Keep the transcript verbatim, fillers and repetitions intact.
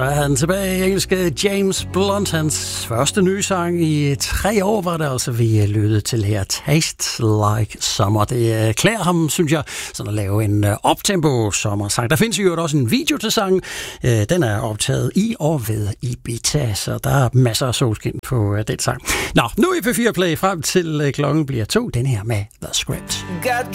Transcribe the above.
Der er han tilbage, engelske James Blunt. Hans første nye sang i tre år var det altså, vi lyttede til her. Taste Like Summer. Det klæder ham, synes jeg, sådan at lave en optempo sommersang. Der findes jo også en video til sangen. Den er optaget i og ved Ibiza, så der er masser af solskin på den sang. Nå, nu i P fire Play frem til klokken bliver to. Den her med The Script.